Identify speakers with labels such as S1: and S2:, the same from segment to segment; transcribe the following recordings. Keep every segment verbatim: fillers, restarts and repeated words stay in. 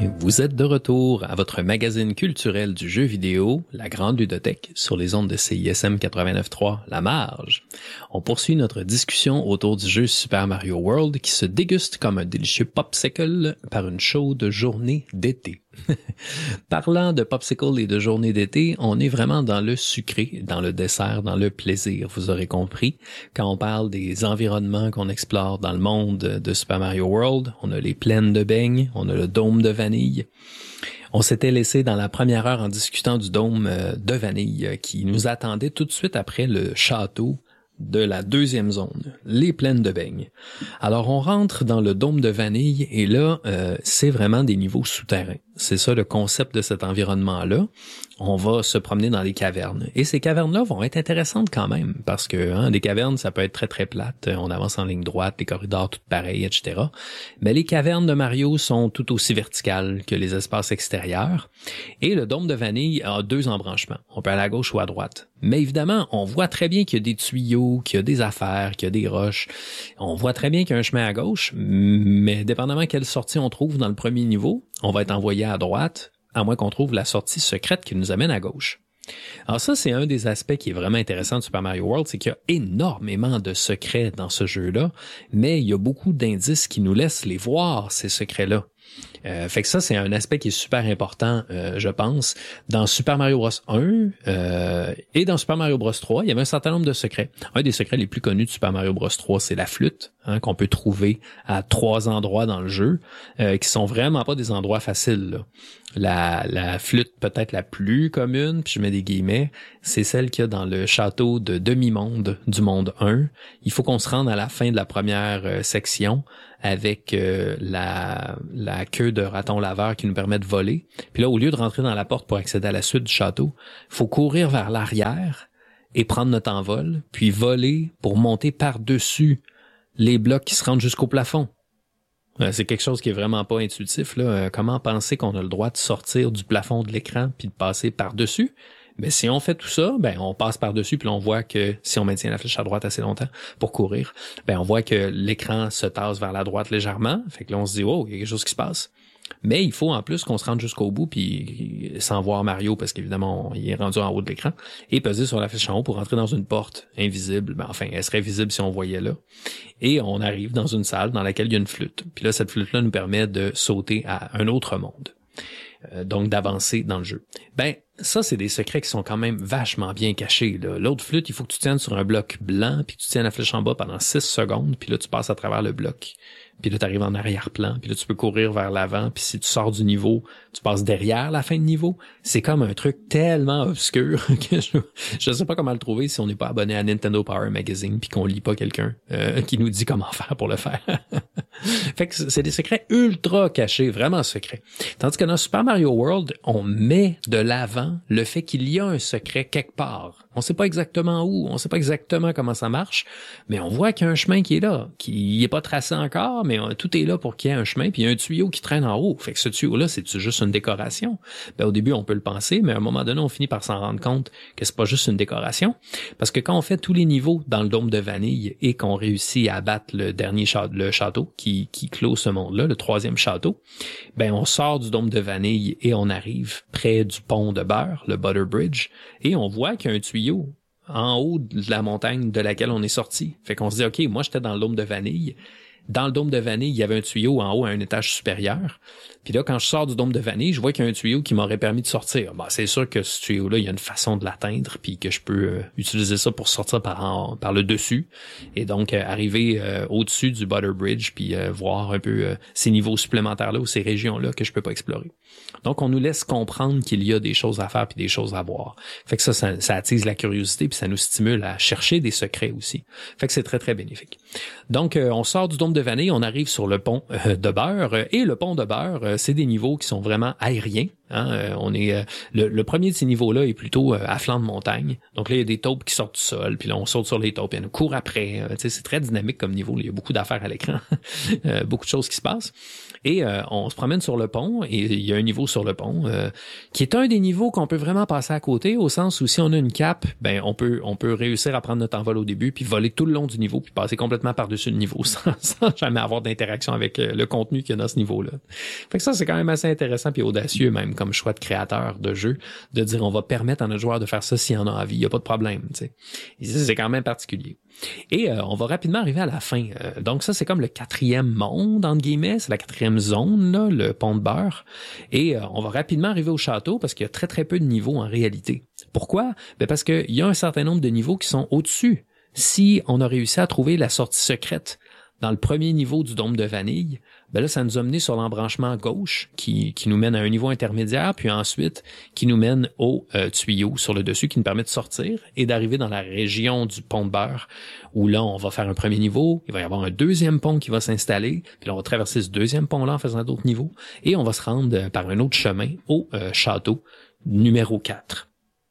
S1: Vous êtes de retour à votre magazine culturel du jeu vidéo, La Grande Ludothèque, sur les ondes de C I S M quatre-vingt-neuf trois, La Marge. On poursuit notre discussion autour du jeu Super Mario World qui se déguste comme un délicieux popsicle par une chaude journée d'été. Parlant de popsicle et de journée d'été, on est vraiment dans le sucré, dans le dessert, dans le plaisir, vous aurez compris. Quand on parle des environnements qu'on explore dans le monde de Super Mario World, on a les plaines de beignes, on a le dôme de vanille. On s'était laissé dans la première heure en discutant du dôme de vanille qui nous attendait tout de suite après le château de la deuxième zone, les plaines de beignes. Alors on rentre dans le dôme de vanille et là, euh, c'est vraiment des niveaux souterrains. C'est ça le concept de cet environnement-là. On va se promener dans les cavernes. Et ces cavernes-là vont être intéressantes quand même, parce que hein, des cavernes, ça peut être très très plate. On avance en ligne droite, les corridors tout pareils, et cetera. Mais les cavernes de Mario sont tout aussi verticales que les espaces extérieurs. Et le dôme de vanille a deux embranchements. On peut aller à gauche ou à droite. Mais évidemment, on voit très bien qu'il y a des tuyaux, qu'il y a des affaires, qu'il y a des roches. On voit très bien qu'il y a un chemin à gauche, mais dépendamment quelle sortie on trouve dans le premier niveau, on va être envoyé à droite, à moins qu'on trouve la sortie secrète qui nous amène à gauche. Alors ça, c'est un des aspects qui est vraiment intéressant de Super Mario World, c'est qu'il y a énormément de secrets dans ce jeu-là, mais il y a beaucoup d'indices qui nous laissent les voir, ces secrets-là. Euh, fait que ça, c'est un aspect qui est super important, euh, je pense. Dans Super Mario Bros un euh, et dans Super Mario Bros trois, il y avait un certain nombre de secrets. Un des secrets les plus connus de Super Mario Bros trois, c'est la flûte, hein, qu'on peut trouver à trois endroits dans le jeu, euh, qui sont vraiment pas des endroits faciles, là. La, la flûte peut-être la plus commune, puis je mets des guillemets, c'est celle qu'il y a dans le château de demi-monde du monde un. Il faut qu'on se rende à la fin de la première euh, section avec euh, la, la queue de raton laveur qui nous permet de voler. Puis là, au lieu de rentrer dans la porte pour accéder à la suite du château, il faut courir vers l'arrière et prendre notre envol, puis voler pour monter par-dessus les blocs qui se rendent jusqu'au plafond. C'est quelque chose qui est vraiment pas intuitif, là. Comment penser qu'on a le droit de sortir du plafond de l'écran puis de passer par-dessus? Mais si on fait tout ça, ben on passe par-dessus puis on voit que si on maintient la flèche à droite assez longtemps pour courir, ben on voit que l'écran se tasse vers la droite légèrement. Fait que là on se dit oh, il y a quelque chose qui se passe. Mais il faut en plus qu'on se rende jusqu'au bout puis sans voir Mario parce qu'évidemment on, il est rendu en haut de l'écran et peser sur la flèche en haut pour rentrer dans une porte invisible. Ben enfin, elle serait visible si on voyait là. Et on arrive dans une salle dans laquelle il y a une flûte. Puis là, cette flûte-là nous permet de sauter à un autre monde. Euh, donc d'avancer dans le jeu. Ben ça, c'est des secrets qui sont quand même vachement bien cachés, là. L'autre flûte, il faut que tu tiennes sur un bloc blanc puis que tu tiennes la flèche en bas pendant six secondes puis là, tu passes à travers le bloc. Puis là, tu arrives en arrière-plan, puis là, tu peux courir vers l'avant, puis si tu sors du niveau, tu passes derrière la fin de niveau. C'est comme un truc tellement obscur que je je sais pas comment le trouver si on n'est pas abonné à Nintendo Power Magazine puis qu'on lit pas quelqu'un euh, qui nous dit comment faire pour le faire. Fait que c'est des secrets ultra cachés, vraiment secrets. Tandis que dans Super Mario World, on met de l'avant le fait qu'il y a un secret quelque part. On sait pas exactement où, on sait pas exactement comment ça marche, mais on voit qu'il y a un chemin qui est là, qui est pas tracé encore, mais tout est là pour qu'il y ait un chemin, puis il y a un tuyau qui traîne en haut. Fait que ce tuyau-là, c'est juste une décoration. Ben, au début, on peut le penser, mais à un moment donné, on finit par s'en rendre compte que c'est pas juste une décoration. Parce que quand on fait tous les niveaux dans le dôme de vanille et qu'on réussit à abattre le dernier château, le château qui, qui clôt ce monde-là, le troisième château, ben, on sort du dôme de vanille et on arrive près du pont de beurre, le Butter Bridge, et on voit qu'il y a un tuyau en haut de la montagne de laquelle on est sorti. Fait qu'on se dit, OK, moi, j'étais dans le dôme de vanille. Dans le dôme de vanille, il y avait un tuyau en haut à un étage supérieur. Puis là, quand je sors du dôme de vanille, je vois qu'il y a un tuyau qui m'aurait permis de sortir. Bah, c'est sûr que ce tuyau-là, il y a une façon de l'atteindre, puis que je peux euh, utiliser ça pour sortir par en, par le dessus. Et donc, euh, arriver euh, au-dessus du Butter Bridge, puis euh, voir un peu euh, ces niveaux supplémentaires-là ou ces régions-là que je peux pas explorer. Donc, on nous laisse comprendre qu'il y a des choses à faire puis des choses à voir. Fait que ça, ça, ça attise la curiosité puis ça nous stimule à chercher des secrets aussi. Fait que c'est très, très bénéfique. Donc, euh, on sort du dôme de vanille, on arrive sur le pont euh, de beurre. Euh, et le pont de beurre, euh, c'est des niveaux qui sont vraiment aériens. Hein? Euh, on est euh, le, le premier de ces niveaux-là est plutôt euh, à flanc de montagne. Donc là, il y a des taupes qui sortent du sol, puis là, on saute sur les taupes, puis on court après. Euh, tu sais, c'est très dynamique comme niveau. Il y a beaucoup d'affaires à l'écran, euh, beaucoup de choses qui se passent. Et euh, on se promène sur le pont, et il y a un niveau sur le pont euh, qui est un des niveaux qu'on peut vraiment passer à côté, au sens où si on a une cape, ben on peut on peut réussir à prendre notre envol au début, puis voler tout le long du niveau, puis passer complètement par-dessus le niveau, sans, sans jamais avoir d'interaction avec euh, le contenu qu'il y a dans ce niveau-là. Fait que ça, c'est quand même assez intéressant puis audacieux même comme choix de créateur de jeu, de dire on va permettre à notre joueur de faire ça s'il en a envie, il n'y a pas de problème, tu sais. Et ça, c'est quand même particulier. Et euh, on va rapidement arriver à la fin. Euh, donc ça, c'est comme le quatrième monde, entre guillemets, c'est la quatrième zone, là, le pont de beurre. Et euh, on va rapidement arriver au château parce qu'il y a très très peu de niveaux en réalité. Pourquoi? Ben parce qu'il y a un certain nombre de niveaux qui sont au-dessus. Si on a réussi à trouver la sortie secrète dans le premier niveau du dôme de vanille, ben là, ça nous a mené sur l'embranchement gauche qui, qui nous mène à un niveau intermédiaire, puis ensuite qui nous mène au euh, tuyau sur le dessus qui nous permet de sortir et d'arriver dans la région du pont de beurre où là, on va faire un premier niveau, il va y avoir un deuxième pont qui va s'installer, puis là, on va traverser ce deuxième pont-là en faisant d'autres niveaux et on va se rendre euh, par un autre chemin au euh, château numéro quatre.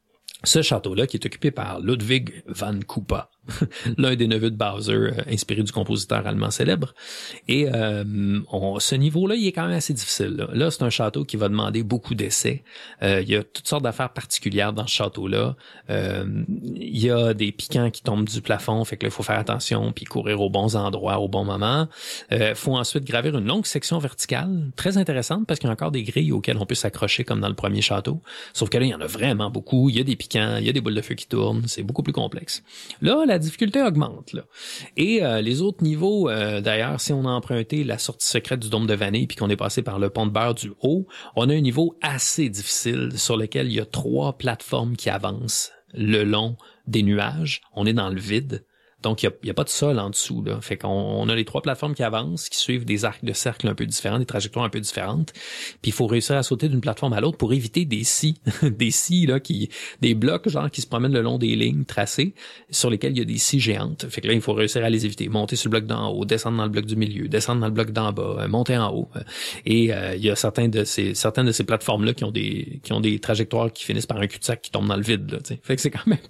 S1: Ce château-là qui est occupé par Ludwig van Koopa, l'un des neveux de Bowser, euh, inspiré du compositeur allemand célèbre. Et euh, on, ce niveau-là, il est quand même assez difficile. Là, là c'est un château qui va demander beaucoup d'essais. Euh, il y a toutes sortes d'affaires particulières dans ce château-là. Euh, il y a des piquants qui tombent du plafond, fait que là, il faut faire attention puis courir aux bons endroits au bon moment. Il euh, faut ensuite gravir une longue section verticale, très intéressante parce qu'il y a encore des grilles auxquelles on peut s'accrocher comme dans le premier château. Sauf que là, il y en a vraiment beaucoup. Il y a des piquants, il y a des boules de feu qui tournent. C'est beaucoup plus complexe. Là, la difficulté augmente. Là. Et euh, les autres niveaux, euh, d'ailleurs, si on a emprunté la sortie secrète du dôme de vanille puis qu'on est passé par le pont de beurre du haut, on a un niveau assez difficile sur lequel il y a trois plateformes qui avancent le long des nuages. On est dans le vide. Donc, il n'y a, a pas de sol en dessous. Là. Fait qu'on on a les trois plateformes qui avancent, qui suivent des arcs de cercle un peu différents, des trajectoires un peu différentes. Puis, il faut réussir à sauter d'une plateforme à l'autre pour éviter des scies, des scies, là, qui, des blocs, genre, qui se promènent le long des lignes tracées, sur lesquelles il y a des scies géantes. Fait que là, il faut réussir à les éviter. Monter sur le bloc d'en haut, descendre dans le bloc du milieu, descendre dans le bloc d'en bas, monter en haut. Et euh, il y a certains de ces, certaines de ces plateformes-là qui ont des, qui ont des trajectoires qui finissent par un cul-de-sac qui tombe dans le vide, là, t'sais. Fait que c'est quand même